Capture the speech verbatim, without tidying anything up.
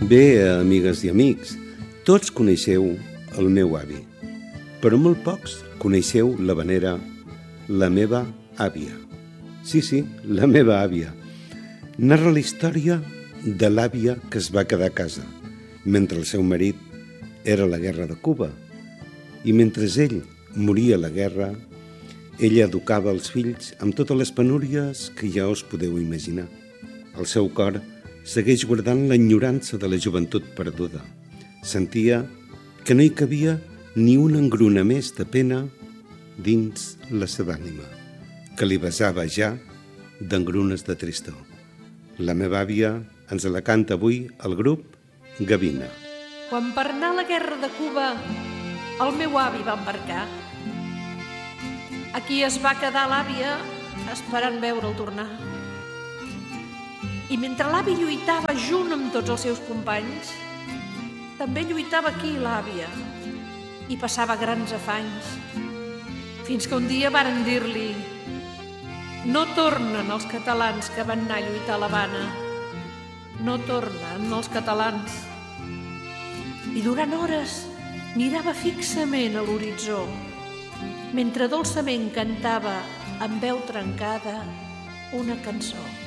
Bé, amigues i amics, tots coneixeu el meu avi, però molt pocs coneixeu l'havanera La meva àvia. Sí, sí, la meva àvia. Narra la història de l'àvia que es va quedar a casa mentre el seu marit era a la guerra de Cuba. I mentre ell moria a la guerra, ella educava els fills amb totes les penúries que ja us podeu imaginar. El seu cor segueix guardant l'enyorança de la joventut perduda. Sentia que no hi cabia ni un engruna més de pena dins la seva ànima, que li besava ja d'engrunes de tristor. La meva àvia ens la canta avui el grup Gavina. Quan per anar a la guerra de Cuba el meu avi va embarcar, aquí es va quedar l'àvia esperant veure'l tornar. I mentre l'avi lluitava junt amb tots els seus companys, també lluitava aquí l'àvia i passava grans afanys, fins que un dia varen dir-li: no tornen els catalans que van anar a lluitar a l'Havana, no tornen els catalans. I durant hores mirava fixament a l'horitzó, mentre dolçament cantava amb veu trencada una cançó.